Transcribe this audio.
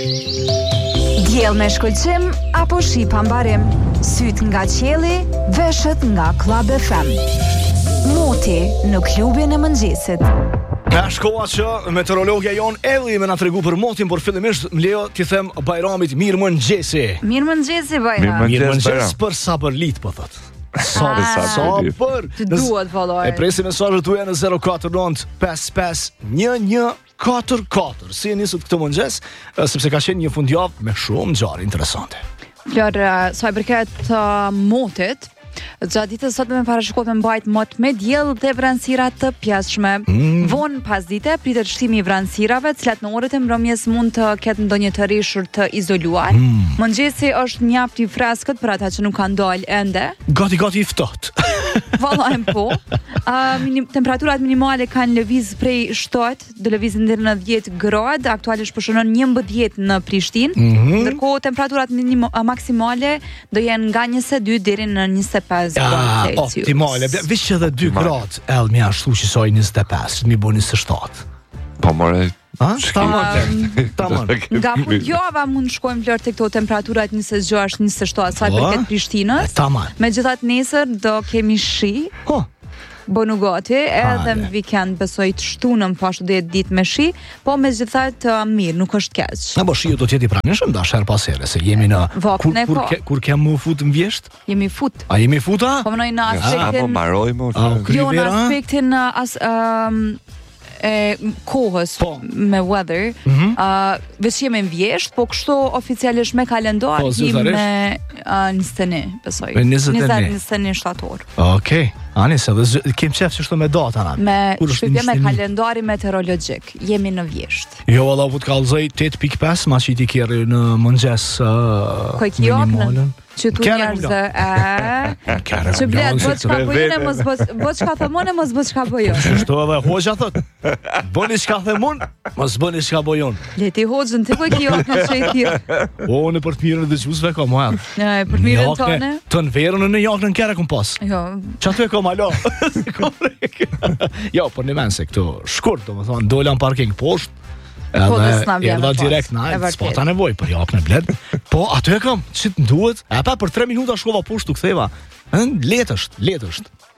Diell me shkëlqim apo shi pa mbarim, syt nga qielli, veshët nga Club FM. Moti në klubin e mëngjesit. Ka shkoa që meteorologja jon Elli me na tregu për motin, por fillimisht më lejo t'i them Bajramit mirëmëngjesi. Mirëmëngjesi Bajram. Mirëmëngjes për sa për lit, po thot. Sa për. Të duhet vallaj. E presim mesazhet tuaja në 049 55 1144. Si e nisët këtë mëngjes, sepse ka qenë një fundjavë me shumë ngjarje interesante. Flor, sa i përket motit, gjatë ditës sot me parashikohet me mbajt mot me diell dhe vranësira të pjeshme. Vonë pas dite pritet shtimi i vranësirave, të cilat në orët e mbrëmjes mund të ketë ndonjë të rishur të izoluar. Mëngjesi është mjaft i freskët për ata që nuk kanë dalë ende. Gati i ftohtë. Vallajm po. Temperaturat minimale kanë lëviz prej 7, do lëvizin deri në 10 gradë, aktualisht po shënon 11 në Prishtinë. Ndërkohë temperaturat maksimale do jenë nga 22 deri në 25 gradë Celsius. Optimale. Veç edhe 2 gradë, më ashtu që soi 25, mi bën 27. Po more. Tamam. Nga fundjava mund shkojmë Flor tek këto temperaturat 26, 27 sa i përket Prishtinës. Tamam. Megjithatë nesër do kemi shi. Bënu gati, edhe në vikend besoj të shtunën pashtu dhe ditë me shi, po megjithatë mirë, nuk është keq. Po shiu do të jetë i pranishëm dash her pas here, se jemi në kur kem më fut në vjesht? Jemi fut. A jemi futa? Po mënoj në aspektin. Po mbarojmë. Jo në aspektin kohës me weather, veç jemi në vjesht, po kështu oficialisht me kalendar jemi me 21, besoj. 21 shtator. Okej. Anise, dhe kem qef që shto me data na. Me shpipje me kalendari meteorologjik, jemi në vjesht. Jo, valla, po të kalzoj 8.5, ma që i ti kjerë në mëngjes minimalën. Që tu njerëzë, që blet, bëç ka bëjone, bëç ka thëmone, mos bëç ka bëjon. Shto edhe hoxha thot, bëni shka thëmon, mos bëni shka bëjon. Leti hoxhën, të kuj kjo në që i tjirë. O, në për të mirën dhe gjusve ka më edhe. Për të mirën tëne. Të në verën në jakën në kere këm pas. Jo. Që aty e kom alo. Jo, për një men se këtu shkurt, do më thonë, dole në parking poshtë. Erdha direkt na, s'po ta nevoj për jakën e bled. Po, aty e kam, që të nduhet. E pa për 3 minuta shkova poshtë të ktheva. Letësht.